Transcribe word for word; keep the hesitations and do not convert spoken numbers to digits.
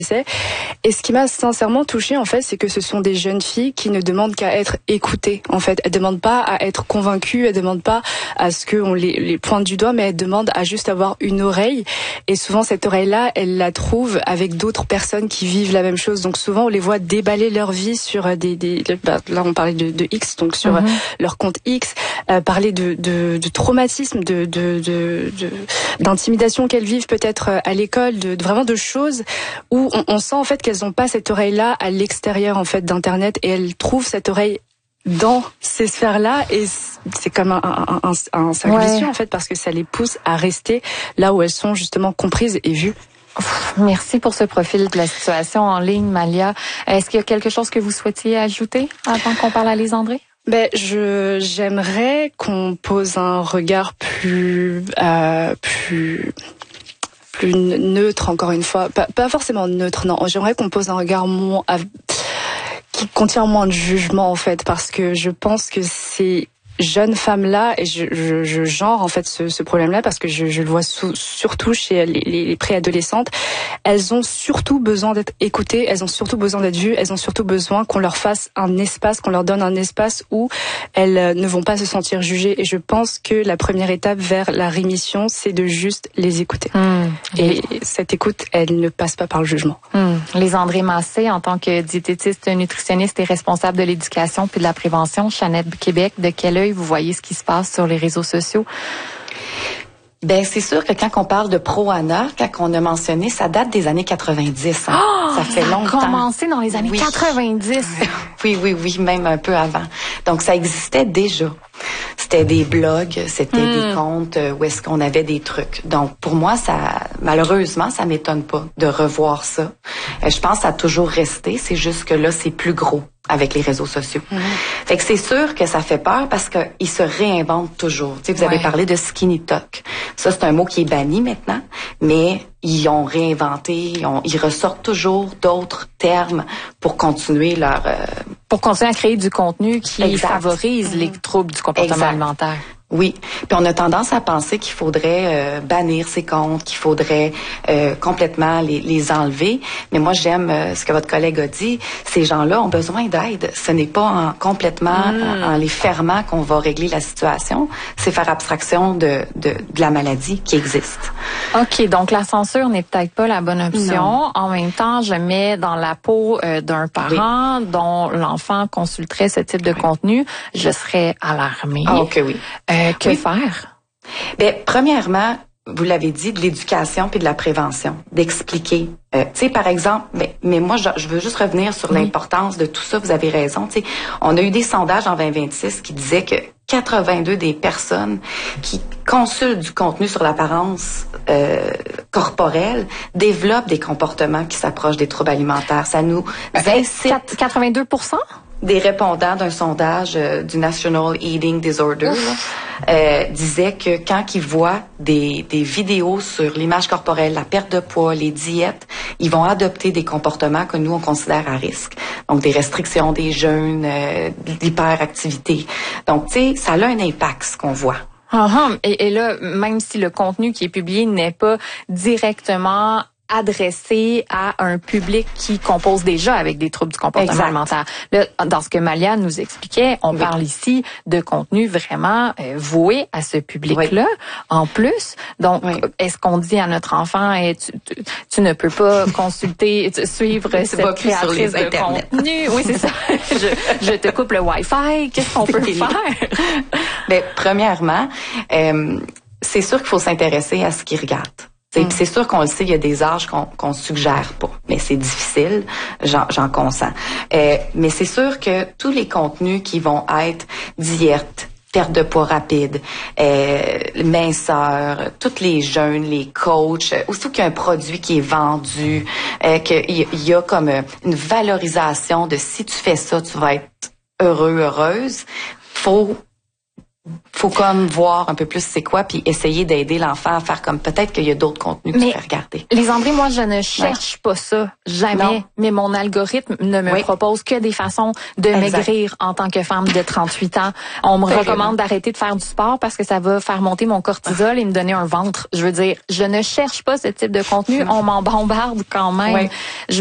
Et ce qui m'a sincèrement touchée, en fait, c'est que ce sont des jeunes filles qui ne demandent qu'à être écoutées. En fait, elles demandent pas à être convaincues, elles demandent pas à ce qu'on les, les pointe du doigt, mais elles demandent à juste avoir une oreille. Et souvent, cette oreille-là, elles la trouvent avec d'autres personnes qui vivent la même chose. Donc souvent, on les voit déballer leur vie sur des, des là, on parlait de, de X, donc sur mm-hmm. leur compte X, euh, parler de, de, de traumatisme, de, de, de, de d'intimidation qu'elles vivent peut-être à l'école, de, de vraiment de choses où on, on sent en fait qu'elles n'ont pas cette oreille-là à l'extérieur en fait d'Internet, et elles trouvent cette oreille dans ces sphères-là, et c'est comme un, un, un, un cercle ouais. vicieux en fait, parce que ça les pousse à rester là où elles sont justement comprises et vues. Merci pour ce profil de la situation en ligne, Malia. Est-ce qu'il y a quelque chose que vous souhaitiez ajouter avant qu'on parle à Lise-André? Ben, je j'aimerais qu'on pose un regard plus euh, plus plus neutre, encore une fois, pas, pas forcément neutre, non. J'aimerais qu'on pose un regard moins, qui contient moins de jugement, en fait, parce que je pense que ces jeunes femmes-là, et je, je, je genre en fait ce, ce problème-là parce que je, je le vois sous, surtout chez les, les, les préadolescentes, elles ont surtout besoin d'être écoutées, elles ont surtout besoin d'être vues, elles ont surtout besoin qu'on leur fasse un espace, qu'on leur donne un espace où elles ne vont pas se sentir jugées. Et je pense que la première étape vers la rémission, c'est de juste les écouter. Mmh. Et cette écoute, elle ne passe pas par le jugement. Mmh. Lise-André Massé, en tant que diététiste, nutritionniste et responsable de l'éducation puis de la prévention, Chanette Québec, de quel œil vous voyez ce qui se passe sur les réseaux sociaux? Ben c'est sûr que quand on parle de Pro-Ana, quand on a mentionné, ça date des années quatre-vingt-dix. Hein. Oh, ça fait ça longtemps. Ça a commencé dans les années oui. quatre-vingt-dix. Oui, oui, oui, même un peu avant. Donc ça existait déjà. C'était des blogs, c'était mm. des comptes où est-ce qu'on avait des trucs. Donc pour moi, ça, malheureusement, ça m'étonne pas de revoir ça. Je pense que ça a toujours resté. C'est juste que là, c'est plus gros avec les réseaux sociaux. Mm. Fait que c'est sûr que ça fait peur parce qu'ils se réinventent toujours. Tu sais, vous ouais. avez parlé de skinny talk. Ça, c'est un mot qui est banni maintenant, mais ils ont réinventé, ils, ont, ils ressortent toujours d'autres termes pour continuer leur... Euh... Pour continuer à créer du contenu qui exact. favorise mm. les troubles du comportement exact. alimentaire. Oui, puis on a tendance à penser qu'il faudrait euh, bannir ces comptes, qu'il faudrait euh, complètement les, les enlever. Mais moi, j'aime euh, ce que votre collègue a dit. Ces gens-là ont besoin d'aide. Ce n'est pas en, complètement mm. en, en les fermant qu'on va régler la situation. C'est faire abstraction de, de, de la maladie qui existe. OK, donc la censure n'est peut-être pas la bonne option. Non. En même temps, je mets dans la peau euh, d'un parent oui. dont l'enfant consulterait ce type de oui. contenu, je serais alarmée. Ah, OK, oui. Euh, que oui. faire? Ben, premièrement, vous l'avez dit, de l'éducation puis de la prévention, d'expliquer. Euh, tu sais, par exemple, mais, mais moi, je, je veux juste revenir sur oui. l'importance de tout ça. Vous avez raison. Tu sais, on a eu des sondages en vingt vingt-six qui disaient que quatre-vingt-deux des personnes qui consultent du contenu sur l'apparence euh, corporelle développent des comportements qui s'approchent des troubles alimentaires. Ça nous incite... quatre-vingt-deux pour cent? Des répondants d'un sondage euh, du National Eating Disorder là, euh, disaient que quand ils voient des, des vidéos sur l'image corporelle, la perte de poids, les diètes, ils vont adopter des comportements que nous, on considère à risque. Donc, des restrictions, des jeûnes, euh, l'hyperactivité. Donc, tu sais, ça a un impact, ce qu'on voit. Uh-huh. Et, et là, même si le contenu qui est publié n'est pas directement adressé à un public qui compose déjà avec des troubles du comportement exact. alimentaire. Là, dans ce que Malia nous expliquait, on oui. parle ici de contenu vraiment euh, voué à ce public-là, oui. en plus. Donc, oui. est-ce qu'on dit à notre enfant, hey, tu, tu, tu ne peux pas consulter, suivre cette créatrice de contenu? Oui, c'est ça. je, je te coupe le Wi-Fi. Qu'est-ce qu'on peut faire? Bien, premièrement, euh, c'est sûr qu'il faut s'intéresser à ce qu'ils regardent. Mm. C'est sûr qu'on le sait, il y a des âges qu'on qu'on suggère pas, mais c'est difficile, j'en j'en consens. Euh, mais c'est sûr que tous les contenus qui vont être diète, perte de poids rapide, euh, minceur, tous les jeûnes, les coachs, aussitôt qu'il y a un produit qui est vendu, euh, qu'il y, y a comme une valorisation de si tu fais ça, tu vas être heureux, heureuse, faut faut comme voir un peu plus c'est quoi, puis essayer d'aider l'enfant à faire comme peut-être qu'il y a d'autres contenus qu'il peut regarder. Lisandré, moi, je ne cherche ouais. pas ça, jamais. Non. Mais mon algorithme ne me oui. propose que des façons de exact. maigrir en tant que femme de trente-huit ans. On me recommande d'arrêter de faire du sport parce que ça va faire monter mon cortisol et me donner un ventre. Je veux dire, je ne cherche pas ce type de contenu. On m'en bombarde quand même. Oui. Je